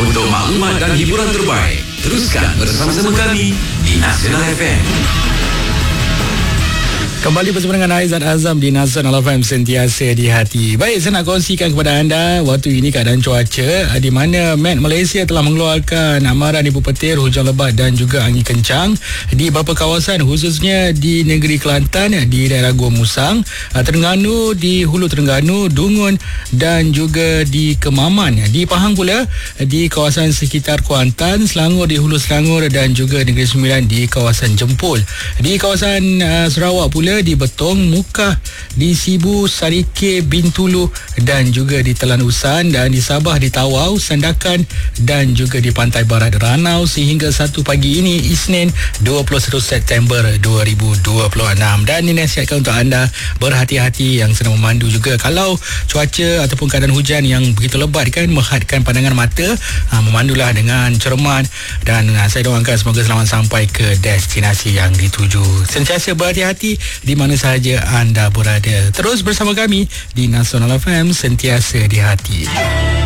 Untuk maklumat dan hiburan terbaik, teruskan bersama-sama kami di Nasional FM. Kembali bersama dengan Aizat Azam di Nasional FM, sentiasa di hati. Baik, saya nak kongsikan kepada anda waktu ini keadaan cuaca di mana Met Malaysia telah mengeluarkan amaran ibu petir, hujan lebat dan juga angin kencang di beberapa kawasan, khususnya di negeri Kelantan, di daerah Gua Musang, Terengganu, di Hulu Terengganu, Dungun dan juga di Kemaman. Di Pahang pula di kawasan sekitar Kuantan, Selangor di Hulu Selangor dan juga Negeri Sembilan di kawasan Jempol. Di kawasan Sarawak pula di Betong, Mukah, di Sibu, Sarike, Bintulu dan juga di Telan Usan, dan di Sabah di Tawau, Sandakan dan juga di Pantai Barat Ranau sehingga 1 pagi ini Isnin 21 September 2026. Dan dinasihatkan untuk anda berhati-hati yang sedang memandu juga. Kalau cuaca ataupun keadaan hujan yang begitu lebat kan, menghadkan pandangan mata, memandulah dengan cermat dan saya doakan semoga selamat sampai ke destinasi yang dituju. Sentiasa berhati-hati di mana sahaja anda berada. Terus bersama kami di Nasional FM, sentiasa di hati.